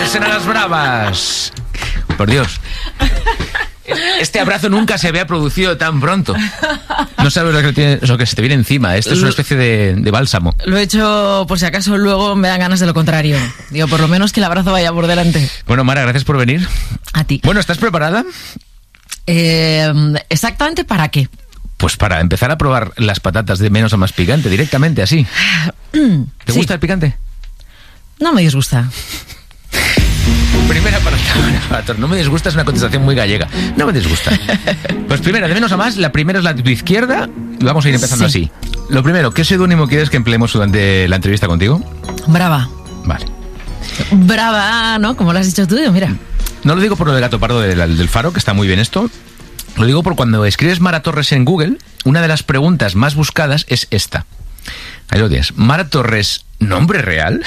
Torres en A las Bravas. Por Dios. Este abrazo nunca se había producido tan pronto. No sabes lo que se te viene encima. Esto es una especie de bálsamo. Lo he hecho por si acaso luego me dan ganas de lo contrario. Digo, por lo menos que el abrazo vaya por delante. Bueno, Mara, gracias por venir. A ti. Bueno, ¿estás preparada? ¿Exactamente para qué? Pues para empezar a probar las patatas de menos a más picante, directamente, así. ¿Te gusta el picante? No me disgusta. Primera patata. No me disgusta, es una contestación muy gallega. No me disgusta. Pues primera, de menos a más, la primera es la de tu izquierda. Y vamos a ir empezando así. Lo primero, ¿qué seudónimo quieres que empleemos durante la entrevista contigo? Brava. Vale. Brava, ¿no? Como lo has dicho tú, mira. No lo digo por lo del gato pardo del Faro, que está muy bien esto. Lo digo por cuando escribes Mara Torres en Google, una de las preguntas más buscadas es esta. Ahí lo tienes. Mara Torres, ¿nombre real?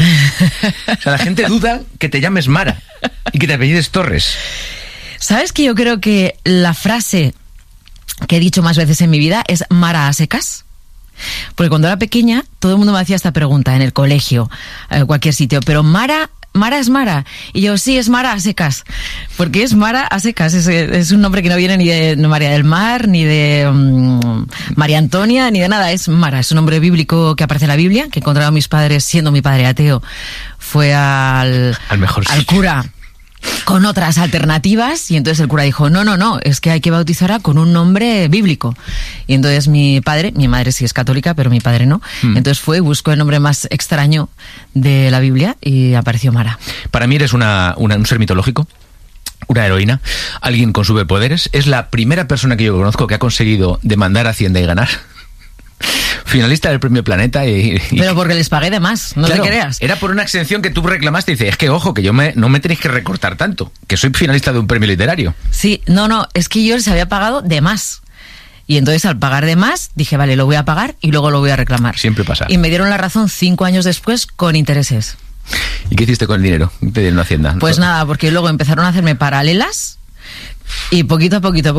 O sea, la gente duda que te llames Mara y que te apellides Torres. ¿Sabes que yo creo que la frase que he dicho más veces en mi vida es Mara a secas? Porque cuando era pequeña, todo el mundo me hacía esta pregunta en el colegio, en cualquier sitio. Pero Mara es Mara. Y yo, sí, es Mara a secas. Porque es Mara a secas. Es un nombre que no viene ni de María del Mar, ni de María Antonia, ni de nada. Es Mara. Es un nombre bíblico que aparece en la Biblia, que encontraron mis padres, siendo mi padre ateo. Fue al cura con otras alternativas, y entonces el cura dijo, no, es que hay que bautizarla con un nombre bíblico. Y entonces mi madre sí es católica, pero mi padre no. Entonces fue y buscó el nombre más extraño de la Biblia y apareció Mara. Para mí eres un ser mitológico, una heroína, alguien con superpoderes. Es la primera persona que yo conozco que ha conseguido demandar a Hacienda y ganar. Finalista del Premio Planeta Pero porque les pagué de más, no claro, te creas. Era por una exención que tú reclamaste y dices, es que ojo, que no me tenéis que recortar tanto, que soy finalista de un premio literario. Sí, no, es que yo les había pagado de más. Y entonces al pagar de más, dije, vale, lo voy a pagar y luego lo voy a reclamar. Siempre pasa. Y me dieron la razón 5 años después con intereses. ¿Y qué hiciste con el dinero? ¿Qué te dieron a Hacienda? Pues nada, porque luego empezaron a hacerme paralelas y poquito a poquito.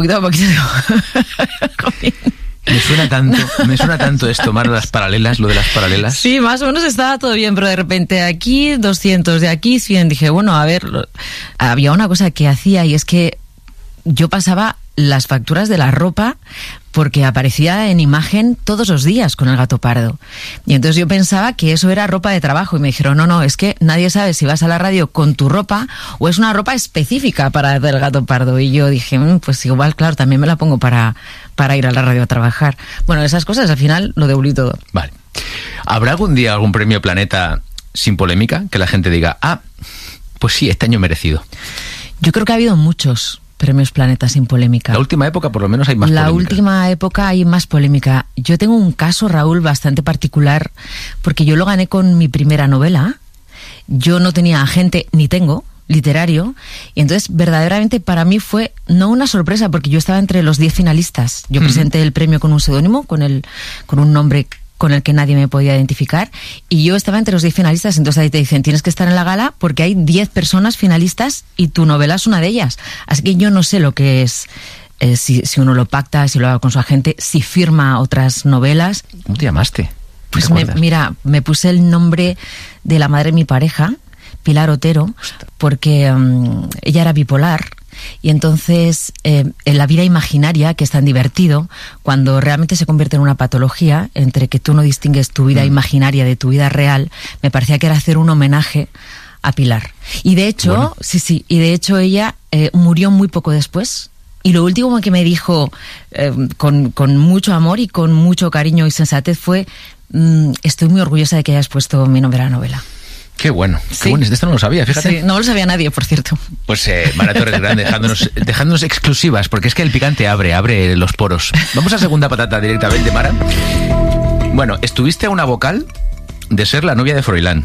Me suena tanto esto, Mara, las paralelas, lo de las paralelas. Sí, más o menos estaba todo bien, pero de repente aquí 200, de aquí 100. Dije, bueno, a ver, había una cosa que hacía y es que yo pasaba las facturas de la ropa porque aparecía en imagen todos los días con el gato pardo. Y entonces yo pensaba que eso era ropa de trabajo y me dijeron, no, es que nadie sabe si vas a la radio con tu ropa o es una ropa específica para el gato pardo. Y yo dije, pues igual, claro, también me la pongo para ir a la radio a trabajar. Bueno, esas cosas al final lo devolví todo. Vale. ¿Habrá algún día algún premio Planeta sin polémica? Que la gente diga, pues sí, este año merecido. Yo creo que ha habido muchos premios Planeta sin polémica. La última época por lo menos hay más polémica. La última época hay más polémica. Yo tengo un caso, Raúl, bastante particular, porque yo lo gané con mi primera novela. Yo no tenía agente, ni tengo, literario, y entonces verdaderamente para mí fue no una sorpresa, porque yo estaba entre los 10 finalistas. Yo presenté el premio con un seudónimo, con un nombre con el que nadie me podía identificar, y yo estaba entre los 10 finalistas. Entonces ahí te dicen, tienes que estar en la gala porque hay 10 personas finalistas y tu novela es una de ellas. Así que yo no sé lo que es si uno lo pacta, si lo haga con su agente, si firma otras novelas. ¿Cómo te llamaste? Pues me puse el nombre de la madre de mi pareja, Pilar Otero, porque ella era bipolar. Y entonces, en la vida imaginaria, que es tan divertido, cuando realmente se convierte en una patología, entre que tú no distingues tu vida imaginaria de tu vida real, me parecía que era hacer un homenaje a Pilar. Y de hecho, bueno. Sí, y de hecho ella murió muy poco después. Y lo último que me dijo, con mucho amor y con mucho cariño y sensatez, fue, estoy muy orgullosa de que hayas puesto mi nombre a la novela. Qué bueno, sí. Qué bueno. Esto no lo sabía, fíjate. Sí, no lo sabía nadie, por cierto. Pues Mara Torres Grande dejándonos exclusivas, porque es que el picante abre los poros. Vamos a segunda patata directamente, Mara. Bueno, estuviste a una vocal de ser la novia de Froilán.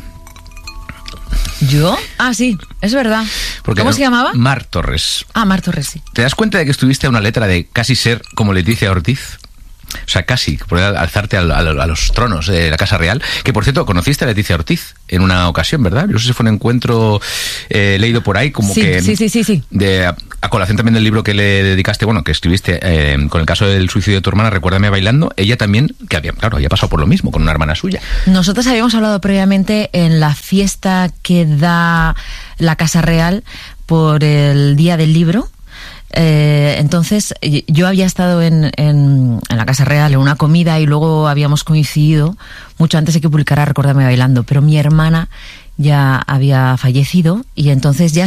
¿Yo? Ah, sí, es verdad. ¿Cómo se llamaba? Mar Torres. Mar Torres, sí. ¿Te das cuenta de que estuviste a una letra de casi ser como Leticia Ortiz? O sea, casi, poder alzarte a los tronos de la Casa Real. Que, por cierto, conociste a Leticia Ortiz en una ocasión, ¿verdad? Yo no sé si fue un encuentro leído por ahí, como sí, que... Sí. A colación también del libro que le dedicaste, bueno, que escribiste con el caso del suicidio de tu hermana, Recuérdame bailando, ella también, que había pasado por lo mismo con una hermana suya. Nosotros habíamos hablado previamente en la fiesta que da la Casa Real por el Día del Libro. Entonces yo había estado en la Casa Real en una comida y luego habíamos coincidido mucho antes de que publicara Recuérdame bailando, pero mi hermana ya había fallecido y entonces ya